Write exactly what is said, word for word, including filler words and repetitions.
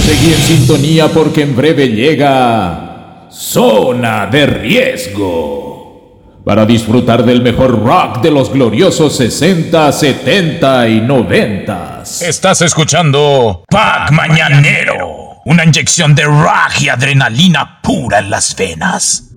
seguí en sintonía porque en breve llega Zona de Riesgo, para disfrutar del mejor rock de los gloriosos sesenta, setenta y noventa. Estás escuchando Pack Mañanero, una inyección de rock y adrenalina pura en las venas.